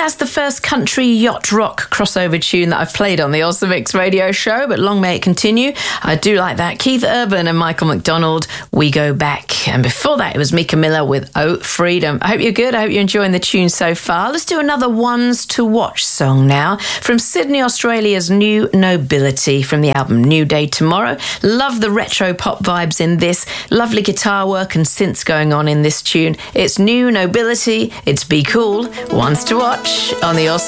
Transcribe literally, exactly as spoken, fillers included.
that's the first country yacht rock crossover tune that I've played on the Awesome Mix radio show, but long may it continue. I do like that. Keith Urban and Michael McDonald, We Go Back. And before that, it was Mika Miller with Oh Freedom. I hope you're good. I hope you're enjoying the tune so far. Let's do another Ones to Watch song now from Sydney, Australia's New Nobility from the album New Day Tomorrow. Love the retro pop vibes in this. Lovely guitar work and synths going on in this tune. It's New Nobility. It's Be Cool. Ones to Watch on the Awesome